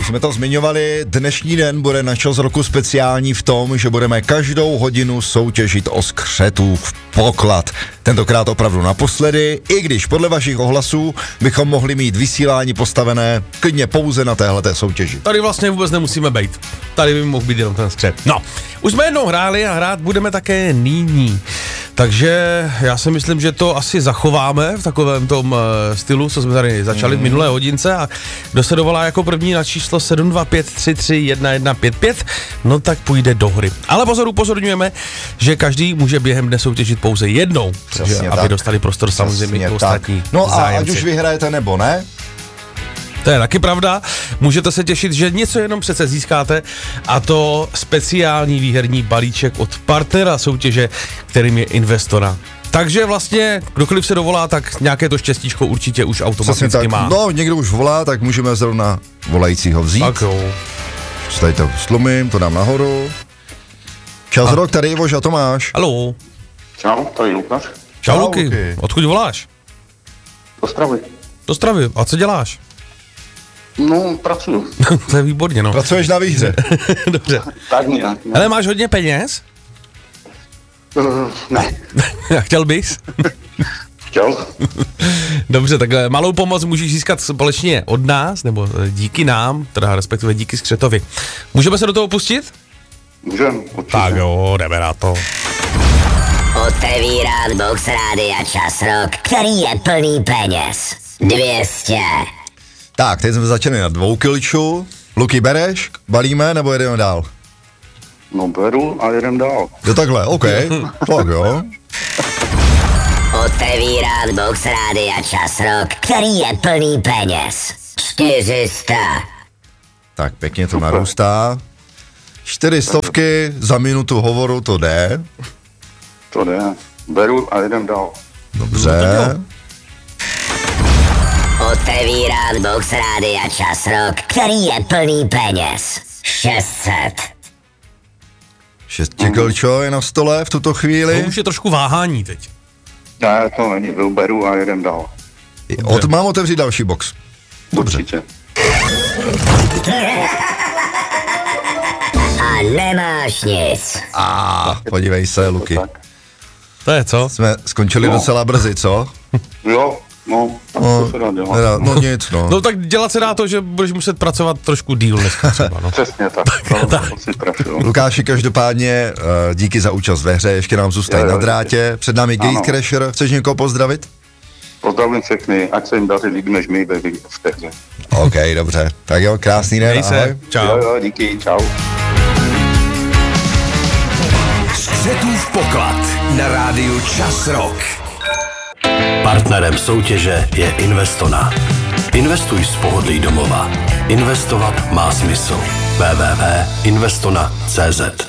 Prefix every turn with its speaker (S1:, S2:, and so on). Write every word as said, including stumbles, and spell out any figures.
S1: jsme to zmiňovali, dnešní den bude na Čas roku speciální v tom, že budeme každou hodinu soutěžit o skřetův poklad. Tentokrát opravdu naposledy, i když podle vašich ohlasů bychom mohli mít vysílání postavené klidně pouze na téhleté soutěži.
S2: Tady vlastně vůbec nemusíme být. Tady by mohl být jenom ten skřet. No, už jsme jednou hráli a hrát budeme také nyní. Takže já si myslím, že to asi zachováme v takovém tom uh, stylu, co jsme tady začali mm. v minulé hodince, a kdo se dovolá jako první na číslo sedm dva pět tři tři jedna jedna pět pět, no tak půjde do hry. Ale pozor, upozorňujeme, že každý může během dne soutěžit pouze jednou, takže, aby tak dostali prostor samozřejmě k ostatní
S1: No a
S2: zájemci.
S1: ať už vyhrajete nebo ne,
S2: to je taky pravda, můžete se těšit, že něco jenom přece získáte, a to speciální výherní balíček od partnera soutěže, kterým je Investora. Takže vlastně, kdokoliv se dovolá, tak nějaké to štěstíčko určitě už automaticky
S1: tak,
S2: má.
S1: No, někdo už volá, tak můžeme zrovna volajícího vzít.
S2: Tak jo.
S1: Tady to slumím, to dám nahoru. Čas a... rok, tady Ivoš a Tomáš.
S2: Haló.
S3: Čau, tady Lukáš.
S2: Čau,
S1: Čau
S2: Luky.
S1: Luky.
S2: Odkud voláš?
S3: Do Stravy.
S2: Do Stravy. A co děláš?
S3: No, pracuju.
S2: To je výborně, no.
S1: Pracuješ na výhře.
S2: Dobře.
S3: Tak nějak. Ne.
S2: Hele, máš hodně peněz?
S3: Uh, ne.
S2: Chtěl bys?
S3: Chtěl.
S2: Dobře, tak malou pomoc můžeš získat společně od nás, nebo díky nám, teda respektive díky Skřetovi. Můžeme se do toho pustit?
S3: Můžem, určitě.
S2: Tak jo, jdeme na to.
S4: Otevírat box Rádia Čas rok, který je plný peněz. dvě stě.
S1: Tak, teď jsme začali na dvou kilčů. Luky, bereš? Balíme nebo jedeme dál?
S3: No, beru a jedem dál.
S1: Jo, takhle, OK. Tak jo.
S4: Otevírat box Rádia Čas rok, který je plný peněz. čtyři sta.
S1: Tak, pěkně to narůstá. Čtyři stovky za minutu hovoru, to jde.
S3: To jde. Beru a jedem dál.
S1: Dobře.
S4: Otevírat box Rádia Čas rok, který je plný peněz. šest set.
S1: Šest kilčo je na stole v tuto chvíli.
S2: To už je trošku váhání teď.
S3: Ne, to není. Beru a jedem dál.
S1: Od, mám otevřít další box. Dobře.
S3: Určitě.
S4: A nemáš nic.
S1: A podívej se, Luky.
S3: Tak.
S2: To je co?
S1: Jsme skončili
S3: No.
S1: docela brzy, co?
S3: Jo, no, tak
S1: No,
S3: to se dá dělat.
S1: teda, no nic, no.
S2: No tak dělat se dá to, že budeš muset pracovat trošku díl dneska třeba, no.
S3: Přesně tak. tak. To si trefil.
S1: Lukáši, každopádně uh, díky za účast ve hře, ještě nám zůstaň
S3: Jo, jo,
S1: na drátě. Před námi Gatecrasher, chceš někoho pozdravit?
S3: Pozdravím všechny, ať se jim daří líp než my ve v té hře.
S1: OK, dobře. Tak jo, krásný den,
S2: Měj se,
S1: ahoj.
S2: čau.
S3: Jo, jo, díky, čau.
S5: Skřetův poklad na rádiu Čas rok. Partnerem soutěže je Investona. Investuj z pohodlí domova. Investovat má smysl. w w w tečka investona tečka cz